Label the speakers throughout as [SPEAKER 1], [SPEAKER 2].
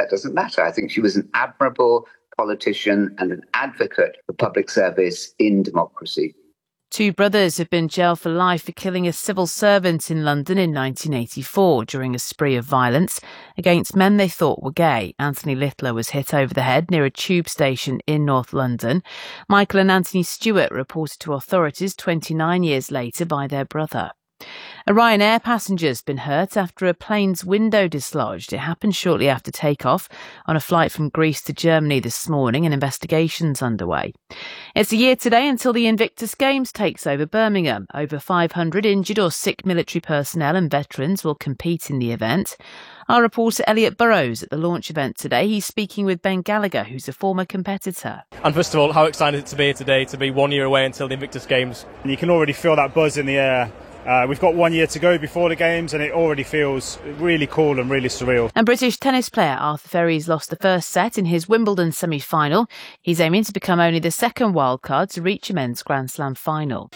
[SPEAKER 1] that doesn't matter. I think she was an admirable politician and an advocate for public service in democracy.
[SPEAKER 2] Two brothers have been jailed for life for killing a civil servant in London in 1984 during a spree of violence against men they thought were gay. Anthony Littler was hit over the head near a tube station in North London. Michael and Anthony Stewart reported to authorities 29 years later by their brother. A Ryanair passenger's been hurt after a plane's window dislodged. It happened shortly after takeoff on a flight from Greece to Germany this morning, and investigations underway. It's a year today until the Invictus Games takes over Birmingham. Over 500 injured or sick military personnel and veterans will compete in the event. Our reporter Elliot Burrows at the launch event today. He's speaking with Ben Gallagher, who's a former competitor.
[SPEAKER 3] And first of all, how excited to be here today, to be 1 year away until the Invictus Games?
[SPEAKER 4] And you can already feel that buzz in the air. We've got 1 year to go before the Games and it already feels really cool and really surreal.
[SPEAKER 2] And British tennis player Arthur Ferries lost the first set in his Wimbledon semi-final. He's aiming to become only the second wildcard to reach a men's Grand Slam final.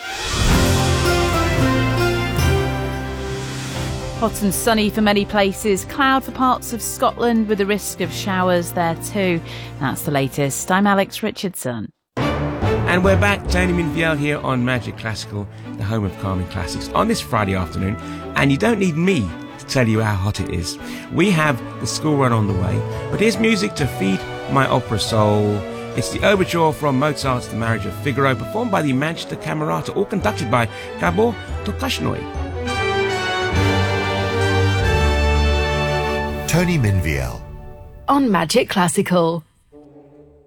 [SPEAKER 2] Hot and sunny for many places, cloud for parts of Scotland with a risk of showers there too. That's the latest. I'm Alex Richardson.
[SPEAKER 5] And we're back, Tony Minviel here on Magic Classical, the home of calming classics, on this Friday afternoon. And you don't need me to tell you how hot it is. We have the school run on the way, but here's music to feed my opera soul. It's the overture from Mozart's The Marriage of Figaro, performed by the Manchester Camerata, all conducted by Gabor Tokashnoi.
[SPEAKER 6] Tony Minviel
[SPEAKER 7] on Magic Classical.